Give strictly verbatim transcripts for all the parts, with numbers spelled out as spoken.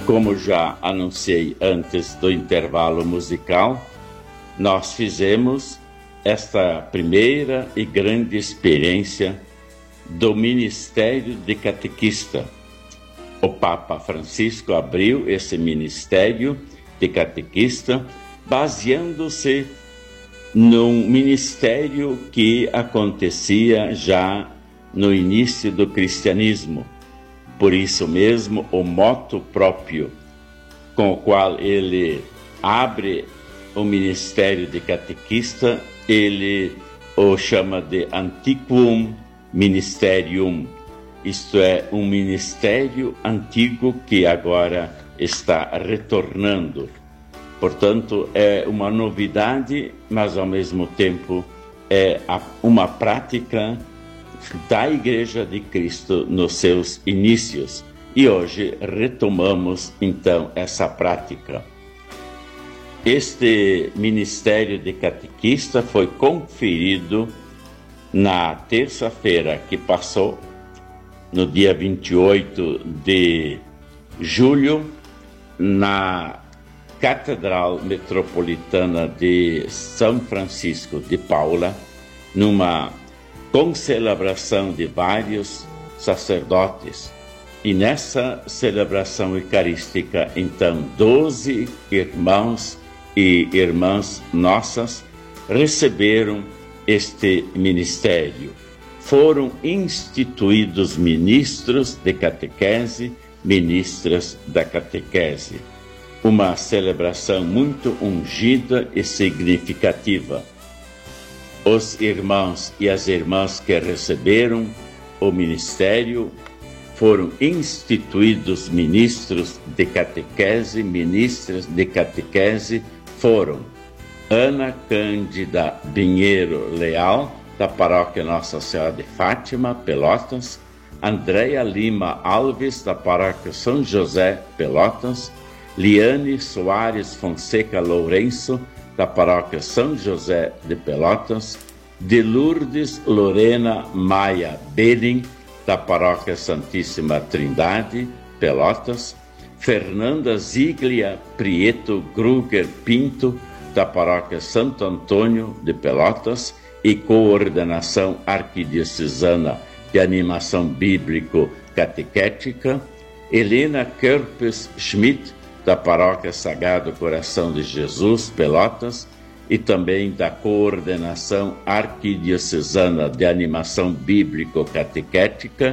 como já anunciei antes do intervalo musical, nós fizemos esta primeira e grande experiência do ministério de catequista. O Papa Francisco abriu esse ministério de catequista baseando-se num ministério que acontecia já no início do cristianismo. Por isso mesmo, o moto próprio com o qual ele abre o ministério de catequista, ele o chama de Antiquum Ministerium, isto é, um ministério antigo que agora está retornando. Portanto, é uma novidade, mas ao mesmo tempo é uma prática da Igreja de Cristo nos seus inícios. E hoje retomamos então essa prática. Este ministério de catequista foi conferido na terça-feira que passou, no dia vinte e oito de julho, na Catedral Metropolitana de São Francisco de Paula, numa concelebração de vários sacerdotes. E nessa celebração eucarística, então, doze irmãos e irmãs nossas receberam este ministério. Foram instituídos ministros de catequese, ministras da catequese. Uma celebração muito ungida e significativa. Os irmãos e as irmãs que receberam o ministério foram instituídos ministros de catequese, ministras de catequese foram Ana Cândida Pinheiro Leal, da paróquia Nossa Senhora de Fátima, Pelotas, Andréia Lima Alves, da paróquia São José, Pelotas, Liane Soares Fonseca Lourenço, da paróquia São José de Pelotas, de Lourdes Lorena Maia Belling, da paróquia Santíssima Trindade, Pelotas, Fernanda Ziglia Prieto Gruger Pinto, da paróquia Santo Antônio de Pelotas e coordenação arquidiocesana de animação bíblico-catequética, Helena Körpes Schmidt, da paróquia Sagrado Coração de Jesus, Pelotas, e também da coordenação arquidiocesana de animação bíblico-catequética,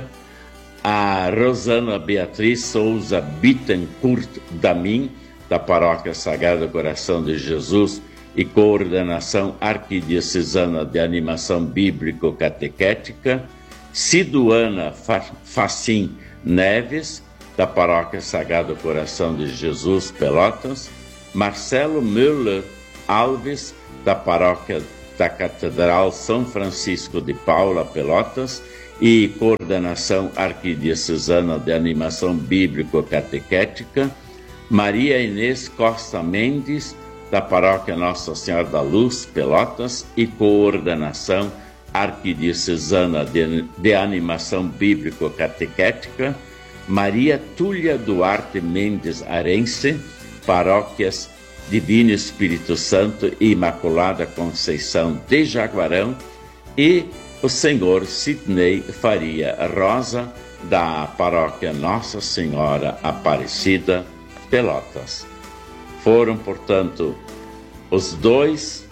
a Rosana Beatriz Souza Bittencourt Damin, da paróquia Sagrado Coração de Jesus e coordenação arquidiocesana de animação bíblico-catequética, Ciduana Facim Neves, da paróquia Sagrado Coração de Jesus, Pelotas, Marcelo Müller Alves, da paróquia da Catedral São Francisco de Paula, Pelotas, e coordenação arquidiocesana de animação bíblico-catequética, Maria Inês Costa Mendes, da paróquia Nossa Senhora da Luz, Pelotas, e coordenação arquidiocesana de, de animação bíblico-catequética, Maria Túlia Duarte Mendes Arense, paróquias Divino Espírito Santo e Imaculada Conceição de Jaguarão, e o senhor Sidney Faria Rosa, da paróquia Nossa Senhora Aparecida, Pelotas. Foram, portanto, os dois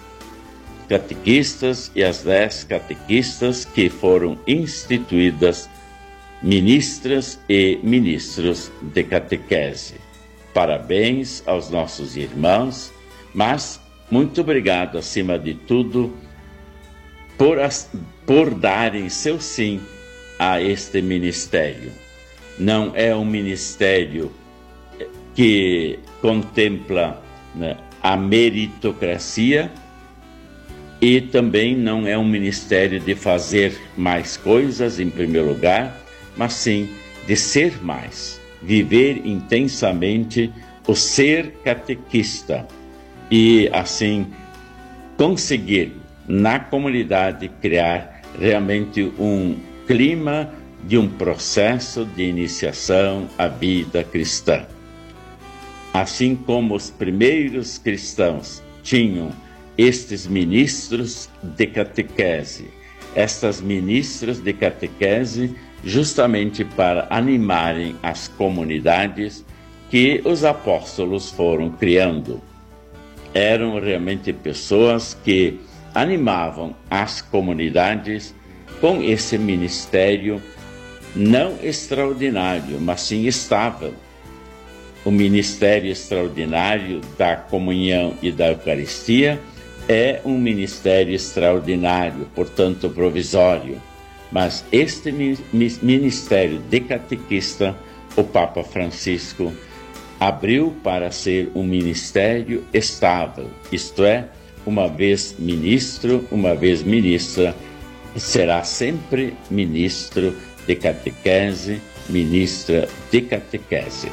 catequistas e as dez catequistas que foram instituídas ministras e ministros de catequese. Parabéns aos nossos irmãos, mas muito obrigado, acima de tudo, por, as, por darem seu sim a este ministério. Não é um ministério que contempla, né, a meritocracia, e também não é um ministério de fazer mais coisas em primeiro lugar, mas sim de ser mais, viver intensamente o ser catequista e assim conseguir na comunidade criar realmente um clima de um processo de iniciação à vida cristã. Assim como os primeiros cristãos tinham estes ministros de catequese, estas ministras de catequese justamente para animarem as comunidades que os apóstolos foram criando. Eram realmente pessoas que animavam as comunidades com esse ministério não extraordinário, mas sim estável. O ministério extraordinário da comunhão e da Eucaristia é um ministério extraordinário, portanto provisório. Mas este ministério de catequista, o Papa Francisco abriu para ser um ministério estável, isto é, uma vez ministro, uma vez ministra, será sempre ministro de catequese, ministra de catequese.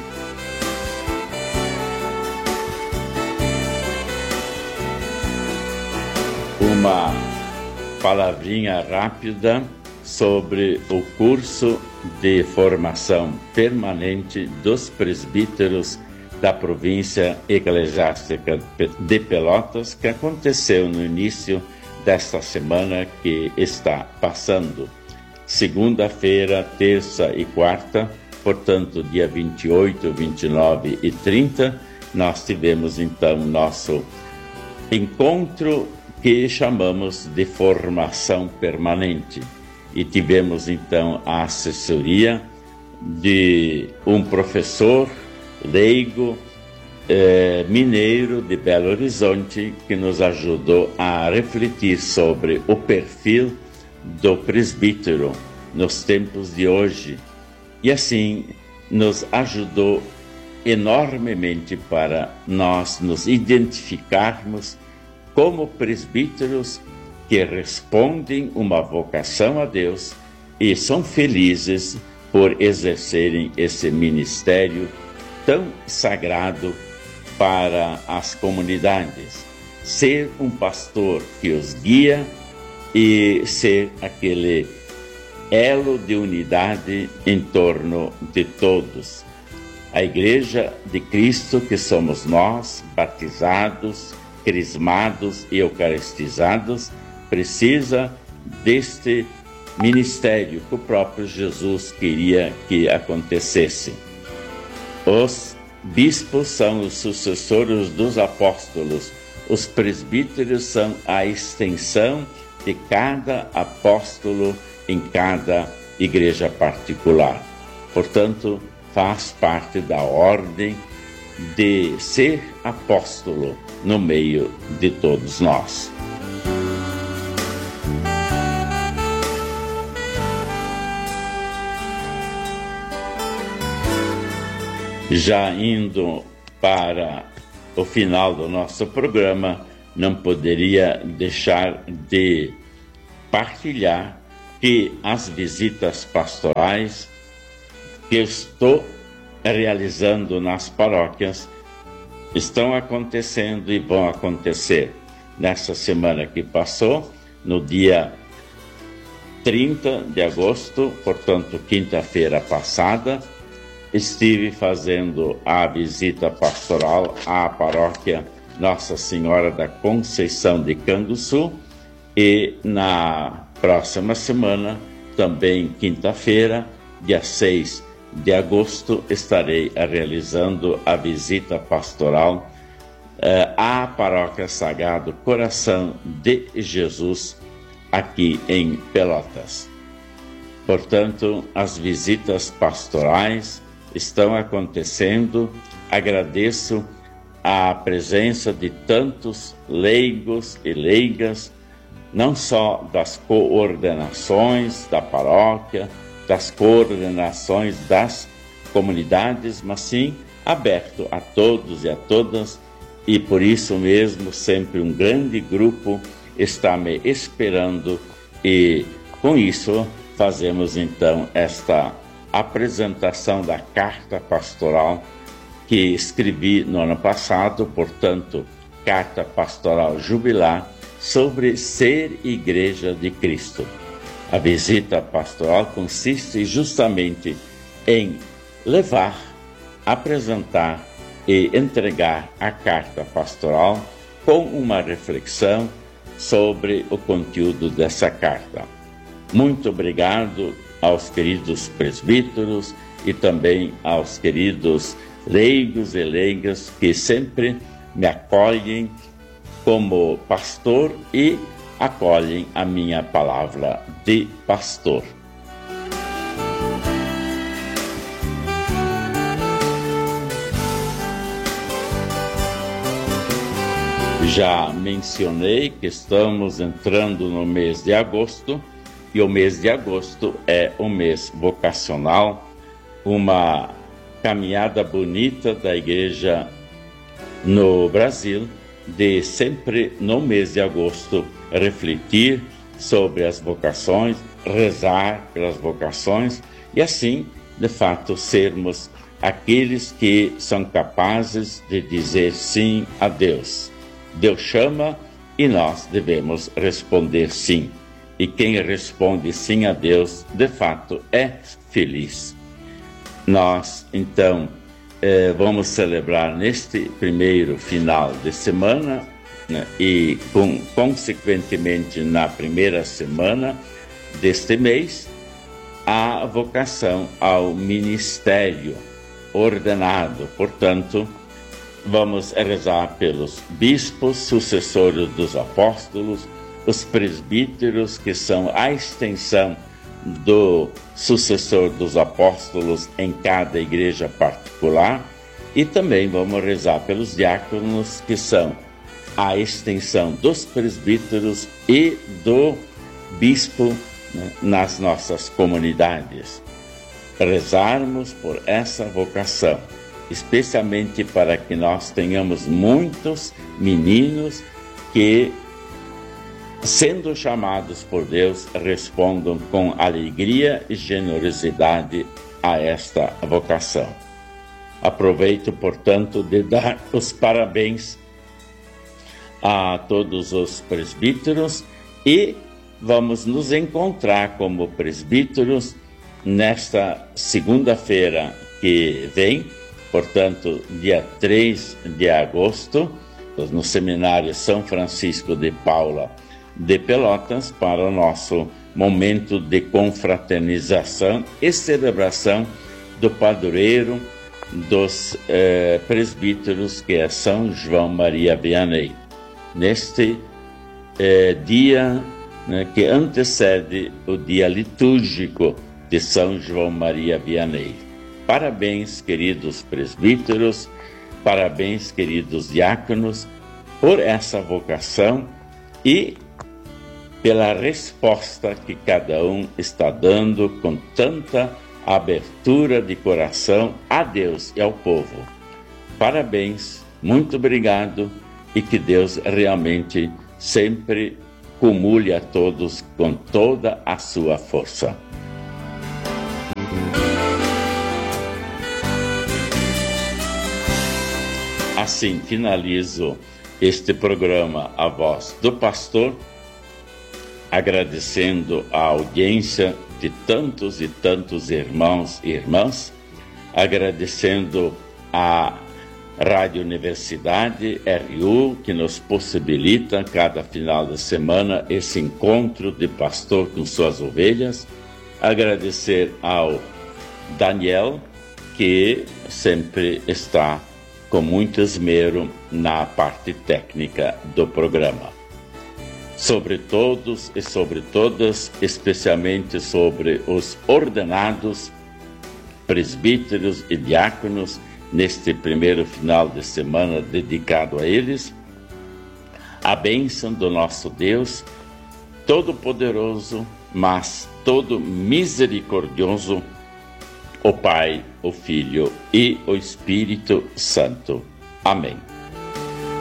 Uma palavrinha rápida sobre o curso de formação permanente dos presbíteros da província eclesiástica de Pelotas, que aconteceu no início desta semana que está passando. Segunda-feira, terça e quarta, portanto, dia vinte e oito, vinte e nove e trinta, nós tivemos então nosso encontro que chamamos de formação permanente. E tivemos então a assessoria de um professor leigo eh, mineiro de Belo Horizonte, que nos ajudou a refletir sobre o perfil do presbítero nos tempos de hoje. E assim nos ajudou enormemente para nós nos identificarmos como presbíteros que respondem uma vocação a Deus e são felizes por exercerem esse ministério tão sagrado para as comunidades. Ser um pastor que os guia e ser aquele elo de unidade em torno de todos. A Igreja de Cristo, que somos nós, batizados, crismados e eucaristizados, precisa deste ministério que o próprio Jesus queria que acontecesse. Os bispos são os sucessores dos apóstolos, os presbíteros são a extensão de cada apóstolo em cada igreja particular. Portanto, faz parte da ordem de ser apóstolo no meio de todos nós. Já indo para o final do nosso programa, não poderia deixar de partilhar que as visitas pastorais que eu estou realizando nas paróquias estão acontecendo e vão acontecer. Nessa semana que passou, no dia trinta de agosto, portanto, quinta-feira passada, estive fazendo a visita pastoral à paróquia Nossa Senhora da Conceição de Canguçu e na próxima semana, também quinta-feira, dia seis de agosto, estarei realizando a visita pastoral eh, à paróquia Sagrado Coração de Jesus aqui em Pelotas. Portanto, as visitas pastorais estão acontecendo. Agradeço a presença de tantos leigos e leigas, não só das coordenações da paróquia, das coordenações das comunidades, mas sim aberto a todos e a todas, e por isso mesmo sempre um grande grupo está me esperando, e com isso fazemos então esta apresentação da carta pastoral que escrevi no ano passado, portanto, Carta Pastoral Jubilar, sobre ser Igreja de Cristo. A visita pastoral consiste justamente em levar, apresentar e entregar a carta pastoral com uma reflexão sobre o conteúdo dessa carta. Muito obrigado aos queridos presbíteros e também aos queridos leigos e leigas que sempre me acolhem como pastor e acolhem a minha palavra de pastor. Já mencionei que estamos entrando no mês de agosto, e o mês de agosto é o mês vocacional, uma caminhada bonita da igreja no Brasil, de sempre no mês de agosto refletir sobre as vocações, rezar pelas vocações e assim, de fato, sermos aqueles que são capazes de dizer sim a Deus. Deus chama e nós devemos responder sim. E quem responde sim a Deus, de fato, é feliz. Nós, então, eh, vamos celebrar neste primeiro final de semana, né, e, com, consequentemente, na primeira semana deste mês, a vocação ao ministério ordenado. Portanto, vamos rezar pelos bispos, sucessores dos apóstolos, os presbíteros, que são a extensão do sucessor dos apóstolos em cada igreja particular, e também vamos rezar pelos diáconos, que são a extensão dos presbíteros e do bispo, né, nas nossas comunidades. Rezarmos por essa vocação, especialmente para que nós tenhamos muitos meninos que, sendo chamados por Deus, respondam com alegria e generosidade a esta vocação. Aproveito, portanto, de dar os parabéns a todos os presbíteros e vamos nos encontrar como presbíteros nesta segunda-feira que vem, portanto, dia três de agosto, no Seminário São Francisco de Paula de Pelotas, para o nosso momento de confraternização e celebração do padroeiro dos eh, presbíteros, que é São João Maria Vianney, neste eh, dia, né, que antecede o dia litúrgico de São João Maria Vianney. Parabéns, queridos presbíteros, parabéns, queridos diáconos, por essa vocação e pela resposta que cada um está dando com tanta abertura de coração a Deus e ao povo. Parabéns, muito obrigado, e que Deus realmente sempre cumule a todos com toda a sua força. Assim finalizo este programa A Voz do Pastor, agradecendo a audiência de tantos e tantos irmãos e irmãs, agradecendo a Rádio Universidade R U, que nos possibilita cada final de semana esse encontro de pastor com suas ovelhas, agradecer ao Daniel, que sempre está com muito esmero na parte técnica do programa. Sobre todos e sobre todas, especialmente sobre os ordenados, presbíteros e diáconos, neste primeiro final de semana dedicado a eles, a bênção do nosso Deus, Todo-Poderoso, mas todo misericordioso, o Pai, o Filho e o Espírito Santo. Amém.